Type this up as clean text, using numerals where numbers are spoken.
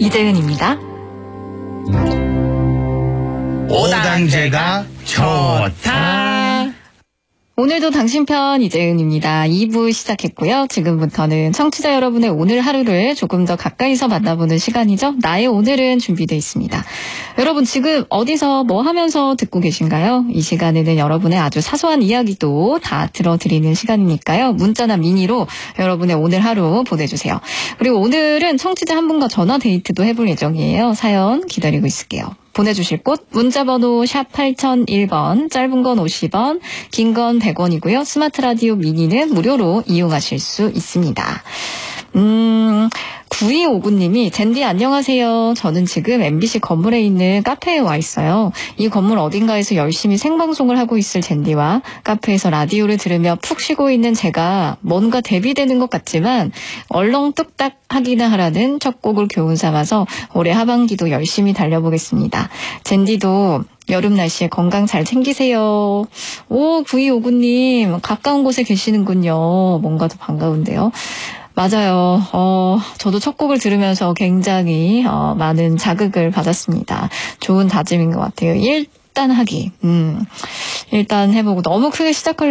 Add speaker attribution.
Speaker 1: 이재은입니다.
Speaker 2: 5단계가 좋다.
Speaker 1: 오늘도 당신 편 이재은입니다. 2부 시작했고요. 지금부터는 청취자 여러분의 오늘 하루를 조금 더 가까이서 만나보는 시간이죠. 나의 오늘은 준비되어 있습니다. 여러분 지금 어디서 뭐 하면서 듣고 계신가요? 이 시간에는 여러분의 아주 사소한 이야기도 다 들어드리는 시간이니까요. 문자나 미니로 여러분의 오늘 하루 보내주세요. 그리고 오늘은 청취자 한 분과 전화 데이트도 해볼 예정이에요. 사연 기다리고 있을게요. 보내주실 곳 문자번호 샵 8001번, 짧은 건 50원, 긴 건 100원이고요. 스마트 라디오 미니는 무료로 이용하실 수 있습니다. 9259님이 젠디 안녕하세요. 저는 지금 MBC 건물에 있는 카페에 와 있어요. 이 건물 어딘가에서 열심히 생방송을 하고 있을 젠디와 카페에서 라디오를 들으며 푹 쉬고 있는 제가 뭔가 대비되는 것 같지만 얼렁뚝딱 하기나 하라는 첫 곡을 교훈 삼아서 올해 하반기도 열심히 달려보겠습니다. 젠디도 여름 날씨에 건강 잘 챙기세요. 오, 9259님 가까운 곳에 계시는군요. 뭔가 더 반가운데요. 맞아요. 저도 첫 곡을 들으면서 굉장히 많은 자극을 받았습니다. 좋은 다짐인 것 같아요. 일단 하기. 일단 해보고 너무 크게 시작하려고